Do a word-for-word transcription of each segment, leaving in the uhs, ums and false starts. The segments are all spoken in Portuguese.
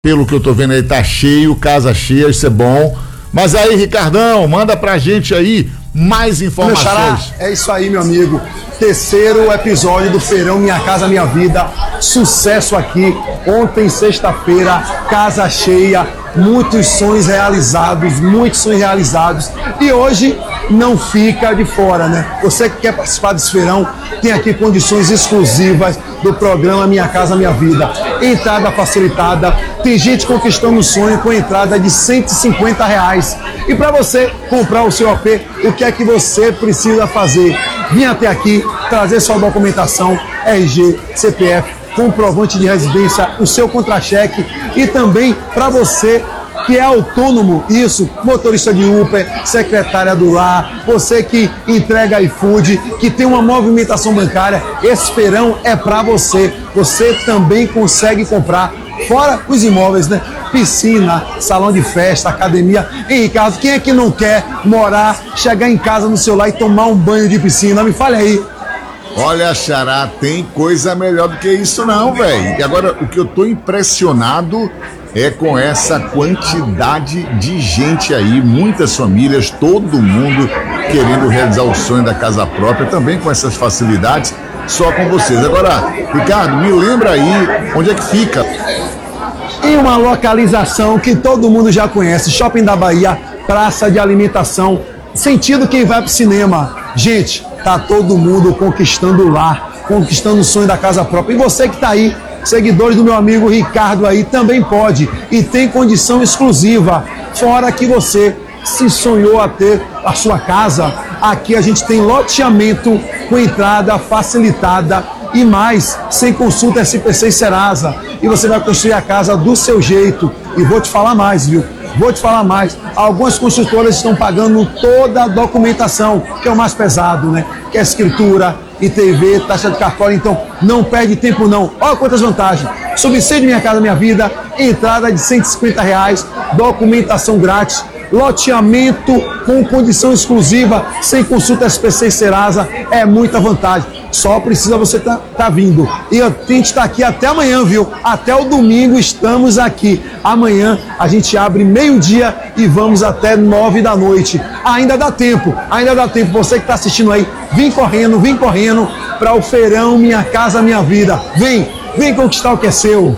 Pelo que eu tô vendo aí, tá cheio, casa cheia, isso é bom. Mas aí, Ricardão, manda pra gente aí mais informações. É isso aí, meu amigo. Terceiro episódio do Feirão Minha Casa Minha Vida. Sucesso aqui. Ontem, sexta-feira, casa cheia. Muitos sonhos realizados, muitos sonhos realizados. E hoje não fica de fora, né? Você que quer participar desse feirão, tem aqui condições exclusivas do programa Minha Casa Minha Vida. Entrada facilitada. Tem gente conquistando o sonho com entrada de cento e cinquenta reais. E para você comprar o seu A P, o que é que você precisa fazer? Vir até aqui, trazer sua documentação, R G, C P F, comprovante de residência, o seu contra-cheque e também para você que é autônomo, isso, motorista de Uber, secretária do lar, você que entrega iFood, que tem uma movimentação bancária, esse feirão é para você. Você também consegue comprar, fora os imóveis, né? Piscina, salão de festa, academia. Hein, Ricardo, quem é que não quer morar, chegar em casa no seu lar e tomar um banho de piscina? Me fale aí. Olha, Xará, tem coisa melhor do que isso não, velho. E agora, o que eu tô impressionado é com essa quantidade de gente aí, muitas famílias, todo mundo querendo realizar o sonho da casa própria, também com essas facilidades, só com vocês. Agora, Ricardo, me lembra aí onde é que fica. Em uma localização que todo mundo já conhece, Shopping da Bahia, praça de alimentação, sentido quem vai pro cinema. Gente, tá todo mundo conquistando o lar, conquistando o sonho da casa própria. E você que tá aí, seguidores do meu amigo Ricardo aí, também pode e tem condição exclusiva. Fora que você se sonhou a ter a sua casa, aqui a gente tem loteamento com entrada facilitada e mais, sem consulta S P C e Serasa. E você vai construir a casa do seu jeito. E vou te falar mais, viu? Vou te falar mais. Algumas construtoras estão pagando toda a documentação, que é o mais pesado, né? Que é escritura, I T V, taxa de cartório. Então, não perde tempo não. Olha quantas vantagens. Subsídio Minha Casa Minha Vida, entrada de cento e cinquenta reais, documentação grátis, loteamento com condição exclusiva, sem consulta S P C e Serasa, é muita vantagem. Só precisa você tá, tá vindo. E a gente está aqui até amanhã, viu? Até o domingo estamos aqui. Amanhã a gente abre meio-dia e vamos até nove da noite. Ainda dá tempo, ainda dá tempo. Você que está assistindo aí, vem correndo, vem correndo para o Feirão Minha Casa Minha Vida. Vem, vem conquistar o que é seu.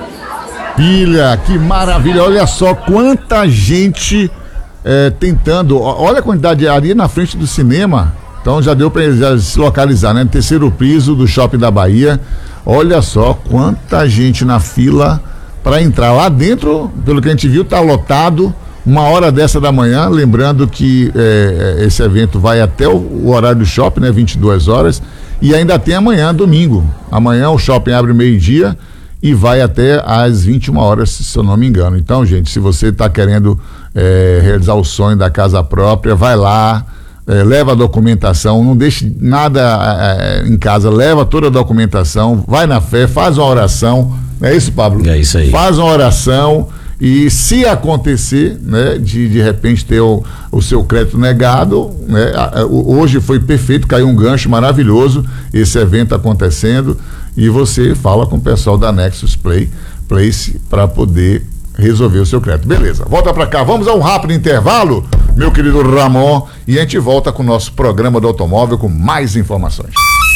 Pilha, que maravilha. Olha só quanta gente é, tentando. Olha a quantidade ali na frente do cinema. Então já deu para já se localizar, né? Terceiro piso do Shopping da Bahia. Olha só quanta gente na fila para entrar lá dentro. Pelo que a gente viu, tá lotado. Uma hora dessa da manhã. Lembrando que é, esse evento vai até o, o horário do shopping, né? vinte e duas horas. E ainda tem amanhã, domingo. Amanhã o shopping abre meio-dia e vai até às vinte e uma horas, se eu não me engano. Então, gente, se você está querendo é, realizar o sonho da casa própria, vai lá. É, leva a documentação, não deixe nada é, em casa, leva toda a documentação, vai na fé, faz uma oração, não é isso, Pablo? É isso aí. Faz uma oração e se acontecer, né, de de repente ter o, o seu crédito negado, né, hoje foi perfeito, caiu um gancho maravilhoso, esse evento acontecendo e você fala com o pessoal da Nexus Play, Place para poder resolver o seu crédito. Beleza, volta pra cá, vamos a um rápido intervalo, meu querido Ramon, e a gente volta com o nosso programa do automóvel com mais informações.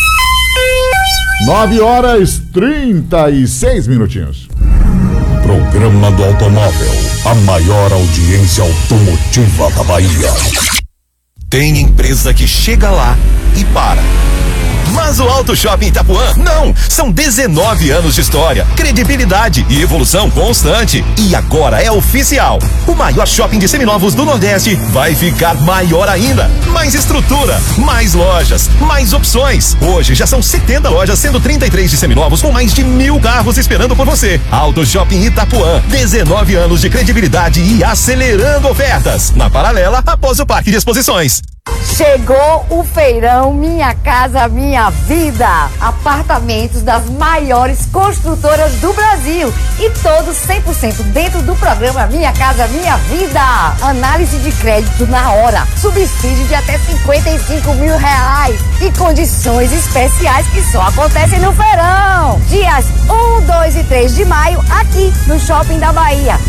nove horas trinta e seis minutinhos. Programa do automóvel, a maior audiência automotiva da Bahia. Tem empresa que chega lá e para. Mas o Auto Shopping Itapuã, não! São dezenove anos de história, credibilidade e evolução constante. E agora é oficial. O maior shopping de seminovos do Nordeste vai ficar maior ainda. Mais estrutura, mais lojas, mais opções. Hoje já são setenta lojas, sendo trinta e três de seminovos com mais de mil carros esperando por você. Auto Shopping Itapuã, dezenove anos de credibilidade e acelerando ofertas. Na paralela, após o Parque de Exposições. Chegou o Feirão Minha Casa Minha Minha Vida. Apartamentos das maiores construtoras do Brasil e todos cem por cento dentro do programa Minha Casa Minha Vida. Análise de crédito na hora, subsídio de até cinquenta e cinco mil reais e condições especiais que só acontecem no verão. Dias um, dois e três de maio aqui no Shopping da Bahia.